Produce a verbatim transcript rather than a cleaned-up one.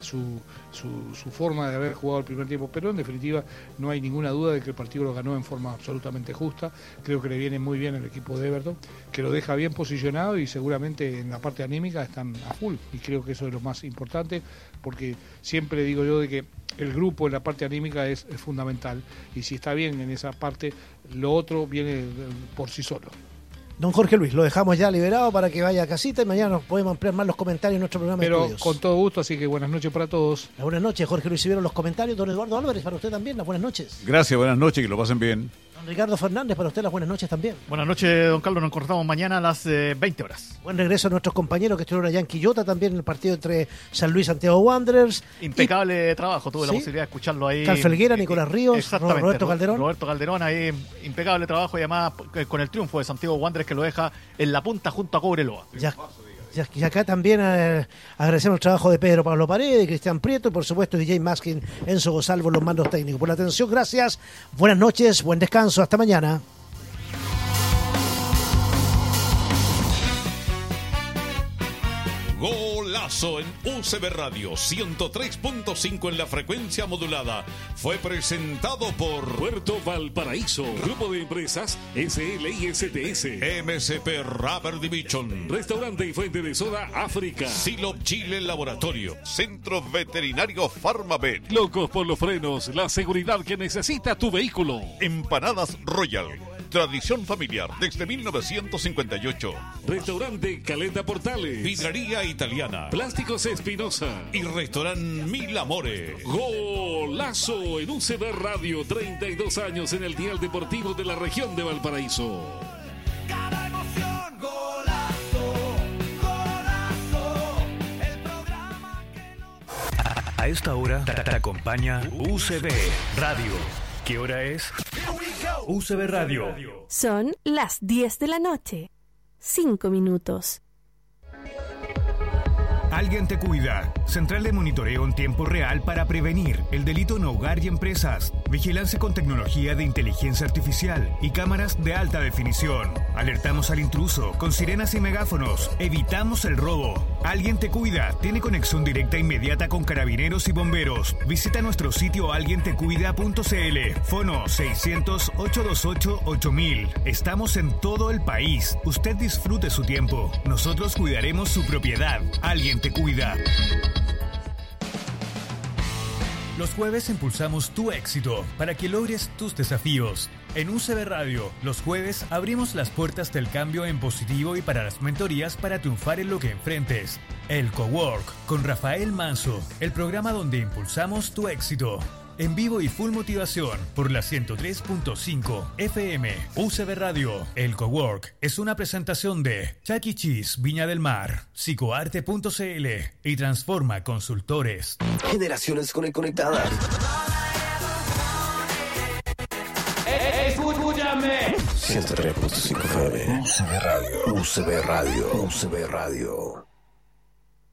su, su, su forma de haber jugado el primer tiempo, pero en definitiva no hay ninguna duda de que el partido lo ganó en forma absolutamente justa. Creo que le viene muy bien el equipo de Everton, que lo deja bien posicionado y seguramente en la parte anímica están a full, y creo que eso es lo más importante, porque siempre digo yo de que el grupo en la parte anímica es, es fundamental, y si está bien en esa parte, lo otro viene por sí solo. Don Jorge Luis, lo dejamos ya liberado para que vaya a casita y mañana nos podemos ampliar más los comentarios en nuestro programa Pero de estudios. Con todo gusto, así que buenas noches para todos. Las buenas noches, Jorge Luis Ibero, los comentarios. Don Eduardo Álvarez, para usted también, las buenas noches. Gracias, buenas noches, que lo pasen bien. Don Ricardo Fernández, para usted las buenas noches también. Buenas noches, don Carlos, nos encontramos mañana a las eh, veinte horas. Buen regreso a nuestros compañeros que estuvieron allá en Quillota también en el partido entre San Luis y Santiago Wanderers. Impecable y... trabajo, tuve ¿Sí? la posibilidad de escucharlo ahí. Cal Felguera, Nicolás Ríos, Exactamente, Roberto Calderón. Roberto Calderón, ahí impecable trabajo, y además con el triunfo de Santiago Wanderers que lo deja en la punta junto a Cobreloa. Ya. Y acá también eh, agradecemos el trabajo de Pedro Pablo Paredes, de Cristian Prieto y por supuesto D J Maskin, Enzo Gonzalvo, los mandos técnicos. Por la atención, gracias, buenas noches, buen descanso, hasta mañana. Golazo en U C B Radio ciento tres punto cinco en la frecuencia modulada. Fue presentado por Puerto Valparaíso, Grupo de Empresas S L y S T S, M C P Rubber Division, Restaurante y Fuente de Soda África, Silop Chile Laboratorio, Centro Veterinario Farmavet, Locos por los Frenos, la seguridad que necesita tu vehículo, Empanadas Royal, tradición familiar desde mil novecientos cincuenta y ocho, Restaurante Caleta Portales, Vidrería Italiana, Plásticos Espinosa y Restaurante Mil Amores. Golazo en U C B Radio, treinta y dos años en el dial deportivo de la región de Valparaíso. Cada emoción, golazo, golazo, el programa que no... A esta hora te, te acompaña U C B Radio. ¿Qué hora es? U C B Radio. Son las diez de la noche. Cinco minutos. Alguien te cuida. Central de monitoreo en tiempo real para prevenir el delito en hogar y empresas. Vigilancia con tecnología de inteligencia artificial y cámaras de alta definición. Alertamos al intruso con sirenas y megáfonos. Evitamos el robo. Alguien te cuida. Tiene conexión directa e inmediata con carabineros y bomberos. Visita nuestro sitio alguien te cuida punto c l. Fono seiscientos, ochocientos veintiocho, ocho mil. Estamos en todo el país. Usted disfrute su tiempo. Nosotros cuidaremos su propiedad. Alguien te cuida. Los jueves impulsamos tu éxito para que logres tus desafíos. En U C B Radio, los jueves abrimos las puertas del cambio en positivo y para las mentorías para triunfar en lo que enfrentes. El Cowork con Rafael Manso, el programa donde impulsamos tu éxito. En vivo y full motivación por la ciento tres punto cinco F M. U C B Radio. El Cowork es una presentación de Chuck E. Cheese Viña del Mar, psicoarte punto c l y Transforma Consultores. Generaciones conectadas. Escúchame. ciento tres punto cinco F M. U C B Radio. U C B Radio. U C B Radio.